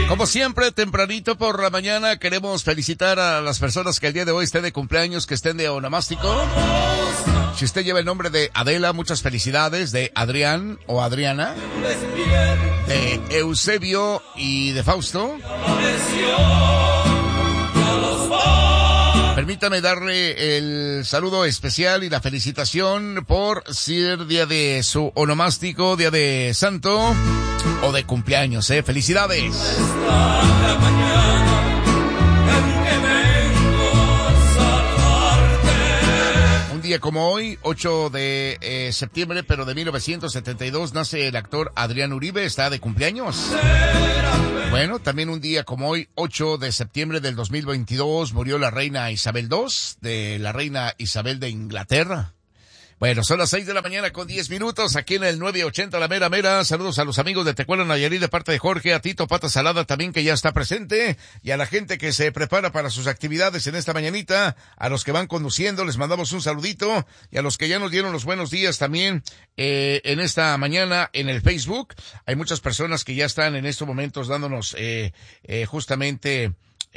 Como siempre, tempranito por la mañana, queremos felicitar a las personas que el día de hoy estén de cumpleaños, que estén de onomástico. Si usted lleva el nombre de Adela, muchas felicidades. De Adrián o Adriana, de Eusebio y de Fausto. Permítame darle el saludo especial y la felicitación por ser día de su onomástico, día de santo o de cumpleaños, ¡Felicidades! Un día como hoy, 8 de septiembre, pero de 1972, nace el actor Adrián Uribe, está de cumpleaños. Bueno, también un día como hoy, 8 de septiembre del 2022, murió la reina Isabel II, de la reina Isabel de Inglaterra. Bueno, son las 6 de la mañana con 10 minutos, aquí en el 980 La Mera Mera. Saludos a los amigos de Tecuala, Nayarit, de parte de Jorge, a Tito Pata Salada también, que ya está presente, y a la gente que se prepara para sus actividades en esta mañanita, a los que van conduciendo, les mandamos un saludito, y a los que ya nos dieron los buenos días también, en esta mañana en el Facebook. Hay muchas personas que ya están en estos momentos dándonos, justamente,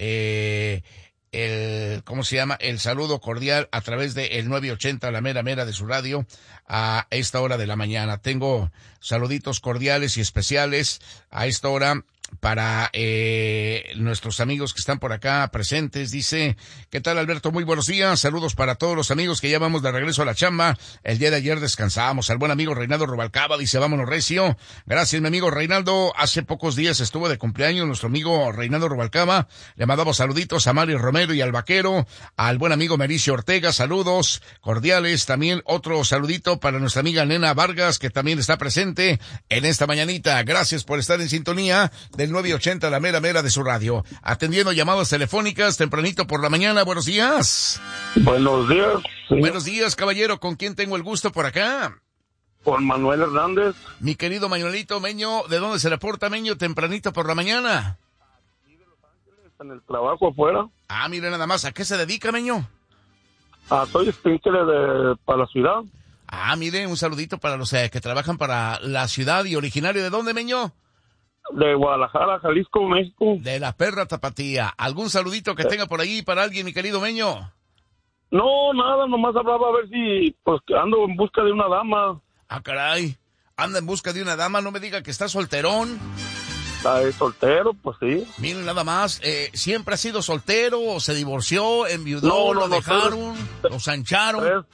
¿cómo se llama? El saludo cordial a través de el 980 La Mera Mera de su radio a esta hora de la mañana. Tengo saluditos cordiales y especiales a esta hora para nuestros amigos que están por acá presentes. Dice, ¿qué tal, Alberto? Muy buenos días. Saludos para todos los amigos que ya vamos de regreso a la chamba. El día de ayer descansábamos. Al buen amigo Reinaldo Rubalcaba dice, vámonos recio. Gracias, mi amigo Reinaldo. Hace pocos días estuvo de cumpleaños nuestro amigo Reinaldo Rubalcaba. Le mandamos saluditos a Mario Romero y al Vaquero. Al buen amigo Mericio Ortega, saludos cordiales. También otro saludito para nuestra amiga Nena Vargas, que también está presente en esta mañanita. Gracias por estar en sintonía del 980 La Mera Mera de su radio, atendiendo llamadas telefónicas tempranito por la mañana. Buenos días. Buenos días. Sí. Buenos días, caballero. ¿Con quién tengo el gusto por acá? Con Manuel Hernández. Mi querido Manuelito Meño, ¿de dónde se reporta, Meño, tempranito por la mañana? Aquí de Los Ángeles, en el trabajo afuera. Ah, mire nada más, ¿a qué se dedica, Meño? Soy sprinkler para la ciudad. Ah, mire, un saludito para los que trabajan para la ciudad. ¿Y originario de dónde, Meño? De Guadalajara, Jalisco, México. De la perra Tapatía. ¿Algún saludito que tenga por ahí para alguien, mi querido Meño? No, nada, nomás hablaba a ver si, pues, ando en busca de una dama. Ah, caray. Anda en busca de una dama, no me diga que está solterón. ¿Es soltero? Pues sí. Miren, nada más, ¿siempre ha sido soltero o se divorció, enviudó, lo dejaron, lo sancharon?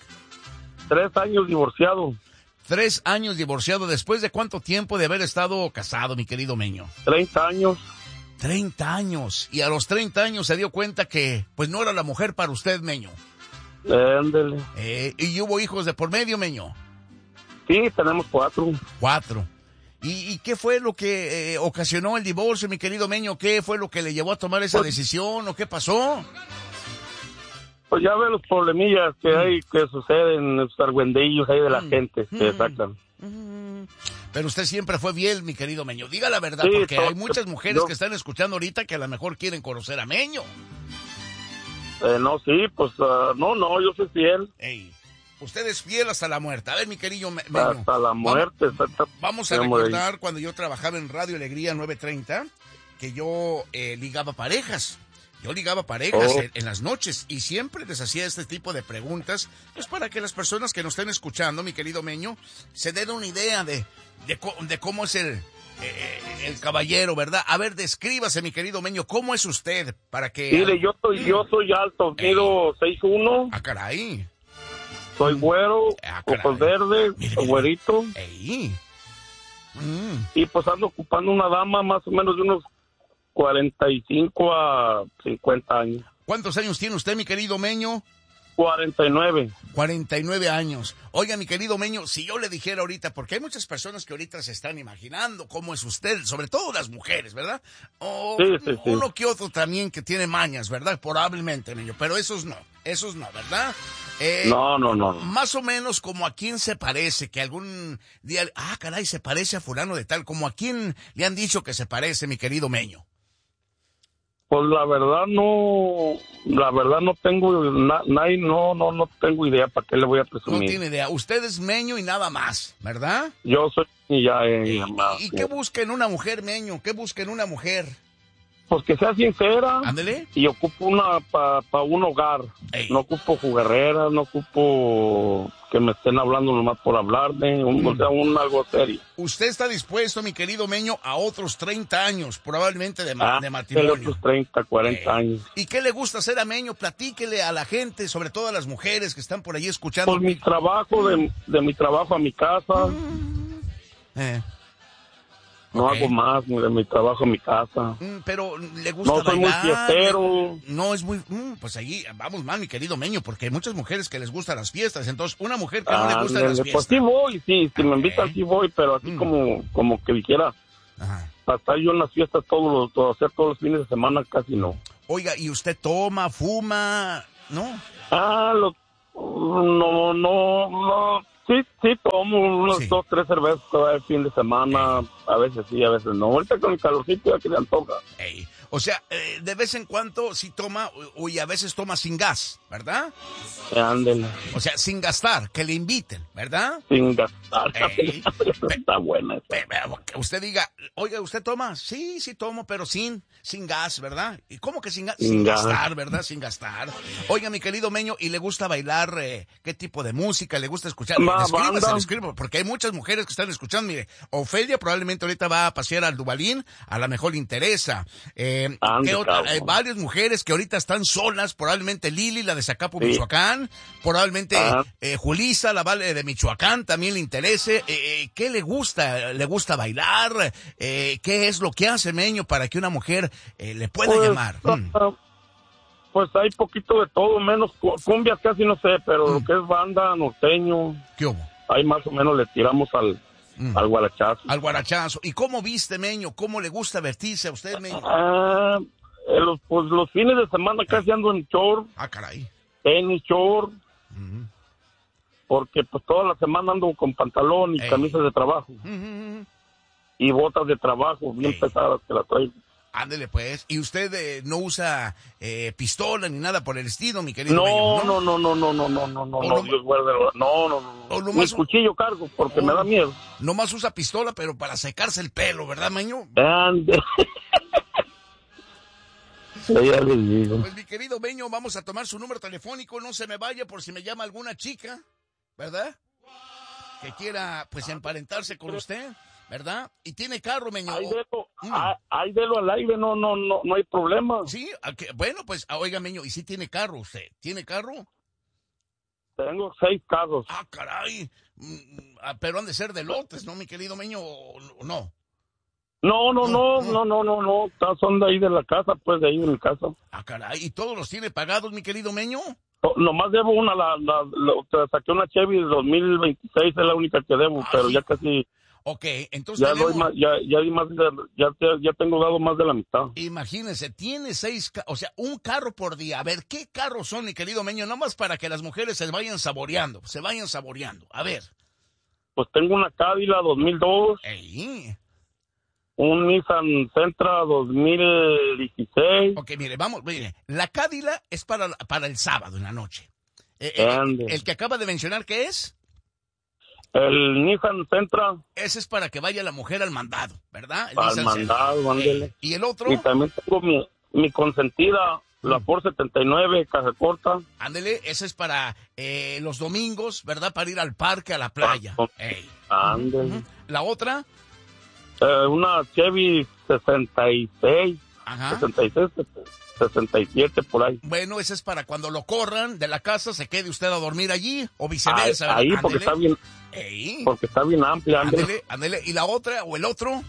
3 años divorciado. 3 años divorciado. ¿Después de cuánto tiempo de haber estado casado, mi querido Meño? 30 años. 30 años. Y a los 30 años se dio cuenta que, pues, no era la mujer para usted, Meño. Ándele. ¿Y hubo hijos de por medio, Meño? Sí, tenemos 4. 4. ¿Y qué fue lo que ocasionó el divorcio, mi querido Meño? ¿Qué fue lo que le llevó a tomar esa decisión o qué pasó? Pues ya ve los problemillas que hay, que suceden, los argüendillos ahí de la gente que sacan. Pero usted siempre fue fiel, mi querido Meño. Diga la verdad, sí, porque hay muchas mujeres que están escuchando ahorita que a lo mejor quieren conocer a Meño. No, sí, pues, no, yo soy fiel. Ey, usted es fiel hasta la muerte. A ver, mi querido Meño. Hasta la muerte. Vamos a recordar cuando yo trabajaba en Radio Alegría 930, que yo ligaba parejas. Yo ligaba parejas en las noches y siempre les hacía este tipo de preguntas, pues para que las personas que nos estén escuchando, mi querido Meño, se den una idea de cómo es el caballero, ¿verdad? A ver, descríbase, mi querido Meño, ¿cómo es usted? Para que... Mire, yo soy alto, mido 6'1". Ah, caray. Soy güero, ojos verdes, güerito. Ey. Y pues ando ocupando una dama más o menos de unos 45 a 50 años. ¿Cuántos años tiene usted, mi querido Meño? 49. 49 años. Oiga, mi querido Meño, si yo le dijera ahorita, porque hay muchas personas que ahorita se están imaginando cómo es usted, sobre todo las mujeres, ¿verdad? O sí. Uno que otro también que tiene mañas, ¿verdad? Probablemente, Meño, pero esos no, ¿verdad? No. Más o menos como a quién se parece, que algún día, caray, se parece a fulano de tal, como a quién le han dicho que se parece, mi querido Meño. Pues la verdad no tengo no tengo idea para qué le voy a presumir. No tiene idea. Usted es Meño y nada más, ¿verdad? Yo soy ya. ¿Y qué busca en una mujer, Meño? ¿Qué busca en una mujer? Pues que sea sincera. Ándele. Y ocupo una para un hogar. Ey. No ocupo jugarreras, no ocupo que me estén hablando nomás por hablarme, o sea, algo serio. Usted está dispuesto, mi querido Meño, a otros 30 años, probablemente de De matrimonio. otros 30, 40 años. ¿Y qué le gusta hacer a Meño? Platíquele a la gente, sobre todo a las mujeres que están por ahí escuchando. Por mi trabajo, de mi trabajo a mi casa. No Ok. hago más, ni de mi trabajo a mi casa. Pero le gusta No soy muy bailar. fiestero. No es muy... pues ahí vamos mal, mi querido Meño, porque hay muchas mujeres que les gustan las fiestas. Entonces, una mujer que no le gustan las Pues fiestas. sí voy, sí, si me Ok. invitan sí voy, pero así como que dijera, Ajá. hasta yo en las fiestas todos los fines de semana casi no. Oiga, ¿y usted toma, fuma? ¿No? No, sí tomo unos Sí. 2, 3 cervezas cada fin de semana, a veces sí, a veces no. Ahorita con el calorcito ya que le antoja. Ey. O sea, de vez en cuando sí toma, y a veces toma sin gas, ¿verdad? Ándele, O sea, sin gastar, que le inviten, ¿verdad? sin gastar. Ey. Está buena esa. Que usted diga, oiga, ¿usted toma? Sí, sí tomo, pero sin gas, ¿verdad? ¿Y cómo que sin gas? Sin gastar, ¿verdad? Sin gastar. Oiga, mi querido Meño, ¿y le gusta bailar? ¿Qué tipo de música le gusta escuchar? Escriba, porque hay muchas mujeres que están escuchando. Mire, Ofelia probablemente ahorita va a pasear al Dubalín, a la mejor le interesa. ¿Qué otra? Hay varias mujeres que ahorita están solas, probablemente Lili, la de Zacapu, Michoacán, probablemente Julisa, la Vale de Michoacán, también le interese. ¿Qué le gusta? ¿Le gusta bailar? ¿Qué es lo que hace, Meño, para que una mujer le pueda llamar? Pues hay poquito de todo, menos cumbias casi no sé, pero lo que es banda, norteño, ¿Qué hubo? ahí más o menos le tiramos al guarachazo. Al guarachazo. ¿Y cómo viste, Meño? ¿Cómo le gusta vestirse a usted, Meño? Los fines de semana casi ando en short, Caray. tenis, short, porque pues toda la semana ando con pantalón y camisas de trabajo. Y botas de trabajo bien pesadas que las traigo. Ándele, pues. ¿Y usted no usa pistola ni nada por el estilo, mi querido No, Meño? no, Dios guárdelo. No. Ni cuchillo cargo porque me da miedo. Nomás usa pistola, pero para secarse el pelo, ¿verdad, Meño? Ande. Ya le digo. Pues, mi querido Meño, vamos a tomar su número telefónico. No se me vaya por si me llama alguna chica, ¿verdad? Que quiera, pues, emparentarse con usted, ¿verdad? Y tiene carro, Meño. Hay delo al aire, no hay problema. Sí, bueno, pues, oiga, Meño, ¿y si tiene carro usted? ¿Tiene carro? Tengo 6 carros. Caray. Pero han de ser de lotes, ¿no, mi querido Meño? ¿O no? No. Son de ahí de la casa, pues, de ahí de mi casa. Caray. ¿Y todos los tiene pagados, mi querido Meño? Nomás debo una, saqué una Chevy de 2026, es la única que debo, pero sí. Ya casi... Ok, entonces ya tengo dado más de la mitad. Imagínese, tiene 6, o sea, un carro por día. A ver, ¿qué carros son, mi querido Meño? Nomás para que las mujeres se vayan saboreando. A ver. Pues tengo una Cadillac 2002. Un Nissan Sentra 2016. Ok, mire, la Cadillac es para el sábado en la noche. El que acaba de mencionar, ¿qué es? El Nissan Sentra. Ese es para que vaya la mujer al mandado, ¿verdad? Al mandado, ándele. ¿Y el otro? Y también tengo mi consentida, la Ford 79, caja corta. Ándele, ese es para los domingos, ¿verdad? Para ir al parque, a la playa. Ándele. ¿La otra? Una Chevy 66. Ajá. 66, 67 por ahí. Bueno, ese es para cuando lo corran de la casa, se quede usted a dormir allí o viceversa. Ahí porque está bien. Porque está bien amplia. Ándele. ¿Y la otra o el otro?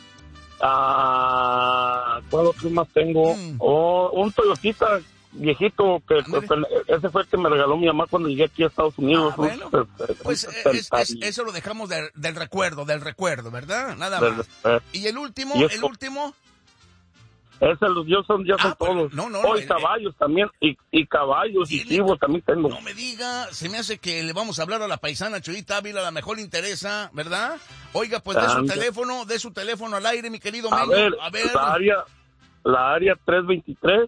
¿Cuál otro más tengo? Un Toyotita viejito, que ese fue el que me regaló mi mamá cuando llegué aquí a Estados Unidos. Bueno, pues eso lo dejamos del recuerdo, ¿verdad? Nada más. ¿Y el último? Ya son todos. Y caballos también, y caballos y chivos también tengo. No me diga, se me hace que le vamos a hablar a la paisana Chuyita Ávila, a la mejor le interesa, ¿verdad? Oiga, pues de su teléfono al aire, mi querido Meño. A ver. La área 323.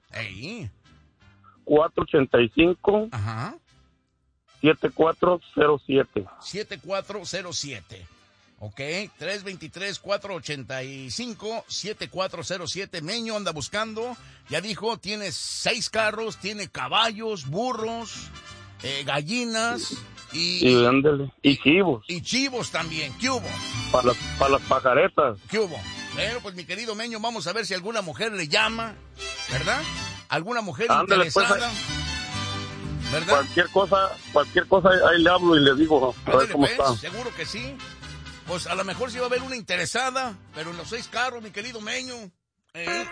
485. Ajá. 7407. 7407. Ok, 323-485-7407. Meño anda buscando. Ya dijo, tiene 6 carros, tiene caballos, burros, gallinas Y ándale. Y chivos. y chivos también. ¿Qué hubo? Para las pajaretas. ¿Qué hubo? Bueno, pues mi querido Meño, vamos a ver si alguna mujer le llama, ¿verdad? Alguna mujer Ándale, interesada, ¿verdad? Cualquier cosa ahí le hablo y le digo a ver Ándale, cómo pues, está. seguro que sí. Pues a lo mejor sí va a haber una interesada, pero en los 6 carros, mi querido Meño.